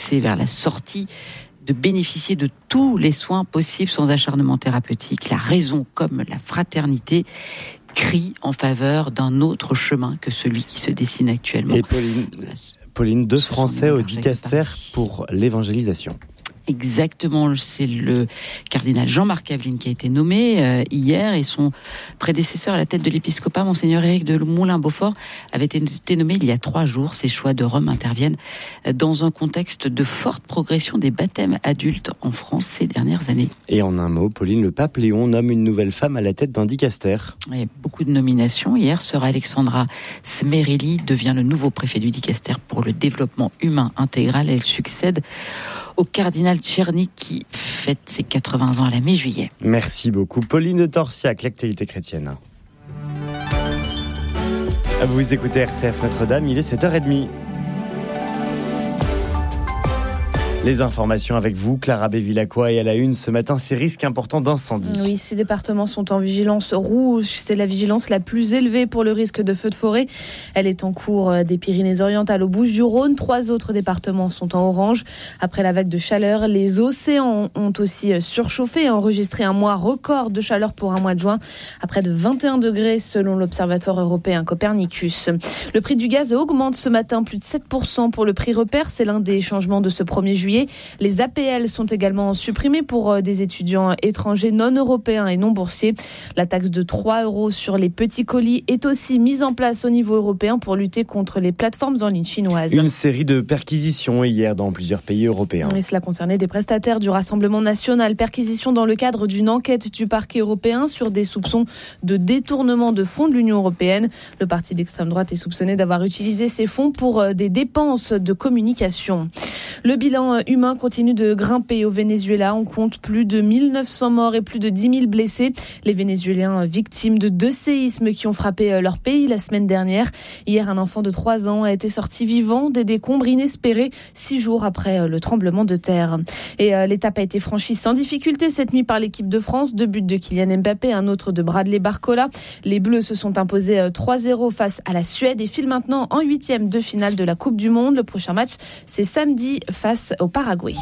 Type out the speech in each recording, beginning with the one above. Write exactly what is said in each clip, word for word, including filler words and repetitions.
pousser vers la sortie, de bénéficier de tous les soins possibles sans acharnement thérapeutique. La raison comme la fraternité crient en faveur d'un autre chemin que celui qui se dessine actuellement. Et Pauline, Pauline deux Français au dicaster pour l'évangélisation. Exactement, c'est le cardinal Jean-Marc Aveline qui a été nommé euh, hier, et son prédécesseur à la tête de l'épiscopat, Monseigneur Éric de Moulin-Beaufort, avait été nommé il y a trois jours. Ces choix de Rome interviennent dans un contexte de forte progression des baptêmes adultes en France ces dernières années. Et en un mot, Pauline, le pape Léon nomme une nouvelle femme à la tête d'un dicaster. Il y a beaucoup de nominations. Hier, sœur Alexandra Smerelli devient le nouveau préfet du dicaster pour le développement humain intégral. Elle succède au cardinal Tcherny qui fête ses quatre-vingts ans à la mi-juillet. Merci beaucoup. Pauline de Torsiac, l'actualité chrétienne. Vous écoutez R C F Notre-Dame, il est sept heures trente. Les informations avec vous, Clara Bévilacqua, et à la une ce matin, ces risques importants d'incendie. Oui, ces départements sont en vigilance rouge. C'est la vigilance la plus élevée pour le risque de feu de forêt. Elle est en cours des Pyrénées-Orientales aux Bouches-du-Rhône. Trois autres départements sont en orange. Après la vague de chaleur, les océans ont aussi surchauffé et enregistré un mois record de chaleur pour un mois de juin, à près de vingt et un degrés selon l'Observatoire européen Copernicus. Le prix du gaz augmente ce matin, plus de sept pour cent pour le prix repère. C'est l'un des changements de ce premier juillet. Les A P L sont également supprimés pour des étudiants étrangers non européens et non boursiers. La taxe de trois euros sur les petits colis est aussi mise en place au niveau européen pour lutter contre les plateformes en ligne chinoises. Une série de perquisitions hier dans plusieurs pays européens. Et cela concernait des prestataires du Rassemblement national. Perquisition dans le cadre d'une enquête du parquet européen sur des soupçons de détournement de fonds de l'Union européenne. Le parti d'extrême droite est soupçonné d'avoir utilisé ces fonds pour des dépenses de communication. Le bilan humain continue de grimper au Venezuela. On compte plus de mille neuf cents morts et plus de dix mille blessés. Les Vénézuéliens victimes de deux séismes qui ont frappé leur pays la semaine dernière. Hier, un enfant de trois ans a été sorti vivant des décombres inespérés six jours après le tremblement de terre. Et l'étape a été franchie sans difficulté cette nuit par l'équipe de France. Deux buts de Kylian Mbappé, un autre de Bradley Barcola. Les Bleus se sont imposés trois zéro face à la Suède et filent maintenant en huitième de finale de la Coupe du Monde. Le prochain match, c'est samedi face au Paraguay.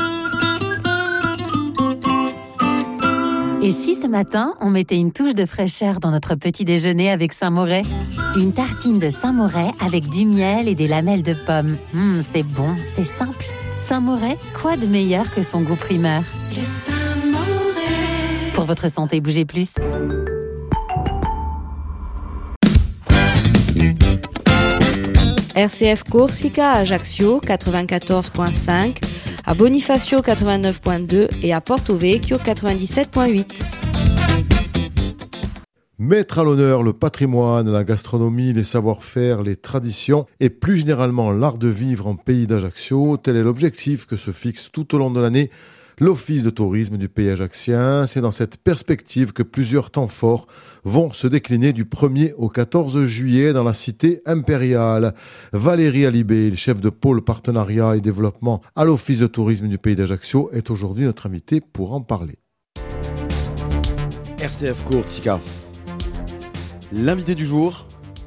Et si ce matin, on mettait une touche de fraîcheur dans notre petit déjeuner avec Saint-Moret ? Une tartine de Saint-Moret avec du miel et des lamelles de pommes. Mmh, c'est bon, c'est simple. Saint-Moret, quoi de meilleur que son goût primeur ? Le Saint-Moret. Pour votre santé, bougez plus. R C F Corsica à Ajaccio quatre-vingt-quatorze virgule cinq, à Bonifacio quatre-vingt-neuf virgule deux et à Porto Vecchio quatre-vingt-dix-sept virgule huit. Mettre à l'honneur le patrimoine, la gastronomie, les savoir-faire, les traditions et plus généralement l'art de vivre en pays d'Ajaccio, tel est l'objectif que se fixe tout au long de l'année l'Office de tourisme du pays ajaccien. C'est dans cette perspective que plusieurs temps forts vont se décliner du premier au quatorze juillet dans la cité impériale. Valérie Alibé, chef de pôle partenariat et développement à l'Office de tourisme du pays d'Ajaccio, est aujourd'hui notre invité pour en parler. R C F Corsica. L'invité du jour,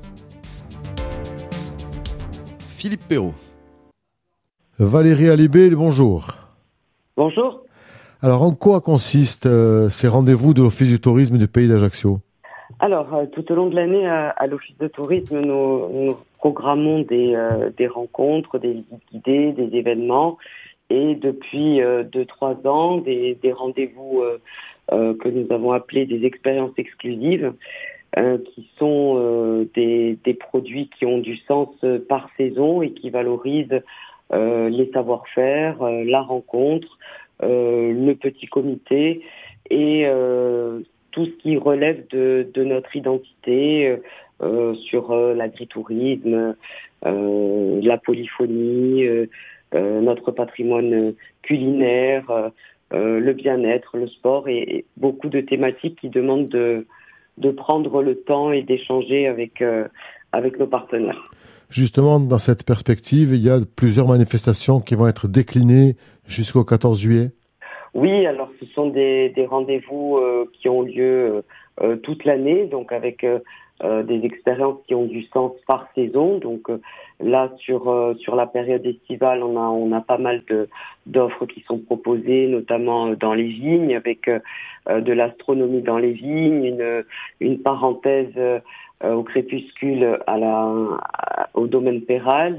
Philippe Perrault. Valérie Alibé, bonjour. Bonjour. Alors, en quoi consistent euh, ces rendez-vous de l'Office du tourisme du pays d'Ajaccio ? Alors, euh, tout au long de l'année, euh, à l'Office de tourisme, nous, nous programmons des, euh, des rencontres, des visites guidées, des événements, et depuis euh, deux, trois ans, des, des rendez-vous euh, euh, que nous avons appelés des expériences exclusives, euh, qui sont euh, des, des produits qui ont du sens euh, par saison et qui valorisent Euh, les savoir-faire, euh, la rencontre, euh, le petit comité et euh, tout ce qui relève de, de notre identité euh, sur euh, l'agritourisme, euh, la polyphonie, euh, euh, notre patrimoine culinaire, euh, le bien-être, le sport et, et beaucoup de thématiques qui demandent de, de prendre le temps et d'échanger avec, euh, avec nos partenaires. Justement, dans cette perspective, il y a plusieurs manifestations qui vont être déclinées jusqu'au quatorze juillet. Oui, alors ce sont des, des rendez-vous euh, qui ont lieu euh, toute l'année, donc avec euh, euh, des expériences qui ont du sens par saison. Donc euh, là, sur euh, sur la période estivale, on a on a pas mal de d'offres qui sont proposées, notamment dans les vignes, avec euh, de l'astronomie dans les vignes, une une parenthèse euh, au crépuscule à la à, au domaine Péral.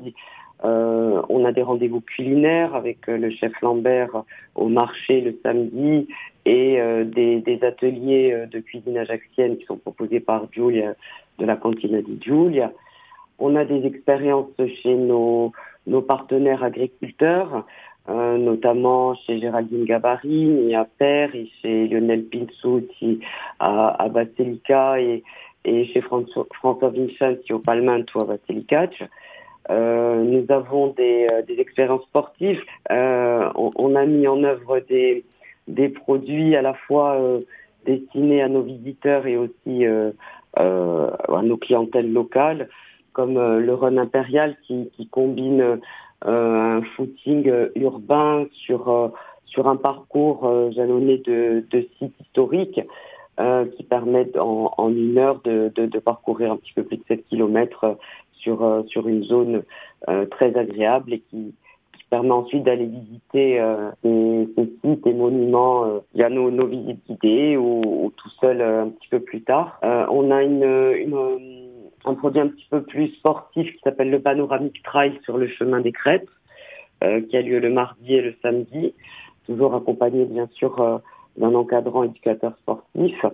Euh, on a des rendez-vous culinaires avec euh, le chef Lambert au marché le samedi et euh, des, des ateliers euh, de cuisine ajaccienne qui sont proposés par Giulia de la Cantina di Giulia. On a des expériences chez nos, nos partenaires agriculteurs, euh, notamment chez Géraldine Gabarini à Père et chez Lionel Pinzuti à, à Basilicata et, et chez François, François Vincenzi au Palmanto à Basilicata. Euh, nous avons des, euh, des expériences sportives. Euh, on, on a mis en œuvre des, des produits à la fois euh, destinés à nos visiteurs et aussi euh, euh, à nos clientèles locales, comme euh, le Run Impérial qui, qui combine euh, un footing urbain sur euh, sur un parcours euh, jalonné de, de sites historiques euh, qui permettent en, en une heure de, de, de parcourir un petit peu plus de sept kilomètres euh, sur euh, sur une zone euh, très agréable et qui, qui permet ensuite d'aller visiter euh, ces, ces sites et monuments euh, via nos, nos visites guidées ou, ou tout seul euh, un petit peu plus tard. Euh, on a une, une un produit un petit peu plus sportif qui s'appelle le Panoramic Trail sur le chemin des Crêpes, euh, qui a lieu le mardi et le samedi, toujours accompagné bien sûr euh, d'un encadrant éducateur sportif.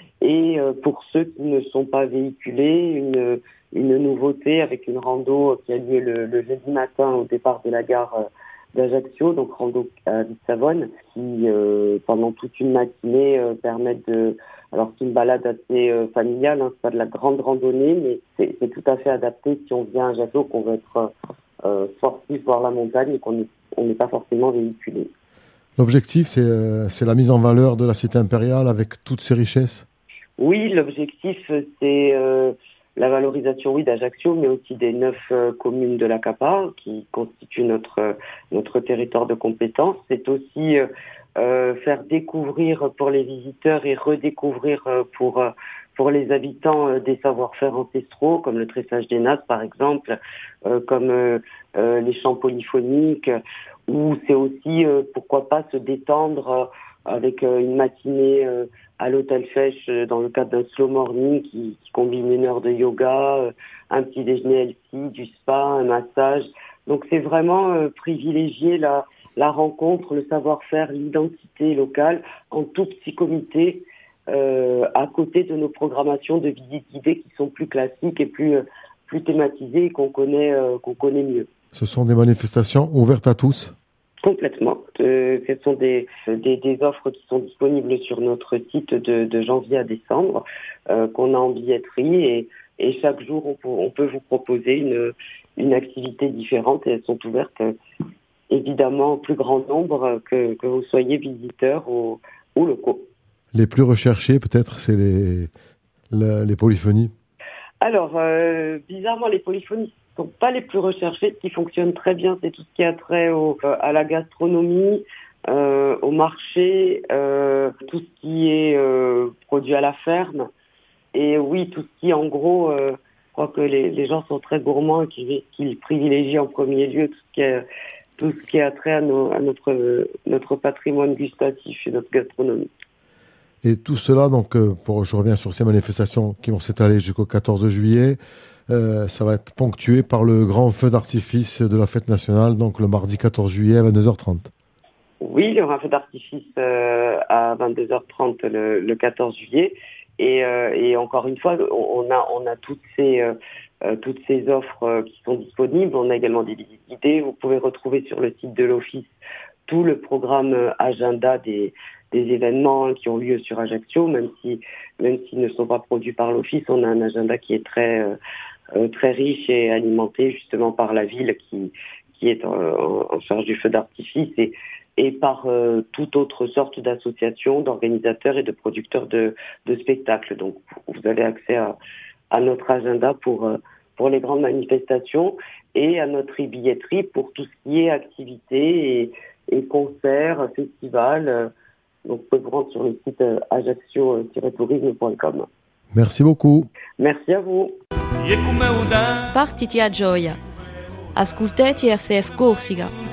Et euh, pour ceux qui ne sont pas véhiculés, une une nouveauté avec une rando qui a lieu le, le jeudi matin au départ de la gare euh, d'Ajaccio, donc rando à Lissabonne, qui euh, pendant toute une matinée euh, permet de... Alors c'est une balade assez euh, familiale, hein, c'est pas de la grande randonnée, mais c'est, c'est tout à fait adapté si on vient à Ajaccio, qu'on veut être euh, sportif, voir la montagne et qu'on n'est on n'est pas forcément véhiculé. L'objectif, c'est, euh, c'est la mise en valeur de la cité impériale avec toutes ses richesses? Oui, l'objectif, c'est... Euh, la valorisation, oui, d'Ajaccio, mais aussi des neuf euh, communes de l'A C A P A qui constituent notre euh, notre territoire de compétence. C'est aussi euh, euh, faire découvrir pour les visiteurs et redécouvrir euh, pour euh, pour les habitants euh, des savoir-faire ancestraux, comme le tressage des nattes, par exemple, euh, comme euh, euh, les chants polyphoniques, ou c'est aussi, euh, pourquoi pas, se détendre euh, avec euh, une matinée euh, à l'hôtel Fèche euh, dans le cadre d'un slow morning qui, qui combine une heure de yoga, euh, un petit déjeuner healthy, du spa, un massage. Donc c'est vraiment euh, privilégier la, la rencontre, le savoir-faire, l'identité locale en tout petit comité euh, à côté de nos programmations de visites guidées qui sont plus classiques et plus, euh, plus thématisées et qu'on connaît, euh, qu'on connaît mieux. Ce sont des manifestations ouvertes à tous? Complètement. Euh, ce sont des, des, des offres qui sont disponibles sur notre site de, de janvier à décembre, euh, qu'on a en billetterie et, et chaque jour on peut, on peut vous proposer une, une activité différente et elles sont ouvertes euh, évidemment au plus grand nombre, que, que vous soyez visiteurs ou, ou locaux. Les plus recherchés peut-être, c'est les, la, les polyphonies? Alors, euh, bizarrement, les polyphonies ne sont pas les plus recherchés. Ce qui fonctionne très bien, c'est tout ce qui a trait au, euh, à la gastronomie, euh, au marché, euh, tout ce qui est euh, produit à la ferme. Et oui, tout ce qui, en gros, euh, je crois que les, les gens sont très gourmands et qu'ils, qu'ils privilégient en premier lieu tout ce qui est, tout ce qui a trait à, nos, à notre, notre patrimoine gustatif et notre gastronomie. Et tout cela, donc, pour, je reviens sur ces manifestations qui vont s'étaler jusqu'au quatorze juillet, euh, ça va être ponctué par le grand feu d'artifice de la fête nationale, donc le mardi quatorze juillet à vingt-deux heures trente. Oui, il y aura un feu d'artifice euh, à vingt-deux heures trente le, le quatorze juillet. Et, euh, et encore une fois, on a, on a toutes ces, euh, toutes ces offres euh, qui sont disponibles. On a également des visites guidées. Vous pouvez retrouver sur le site de l'Office tout le programme euh, agenda des, des événements qui ont lieu sur Ajaccio, même si, même s'ils ne sont pas produits par l'Office, on a un agenda qui est très, euh, très riche et alimenté justement par la ville qui, qui est en, en charge du feu d'artifice et, et par euh, toute autre sorte d'associations, d'organisateurs et de producteurs de, de spectacles. Donc, vous avez accès à, à notre agenda pour, euh, pour les grandes manifestations et à notre e-billetterie pour tout ce qui est activités et, et concerts, festivals. Donc, vous pouvez vous rendre sur le site ajaccio tiret tourisme point com. Merci beaucoup. Merci à vous. Spartiti a gioia. Ascoltati R C F Corsica.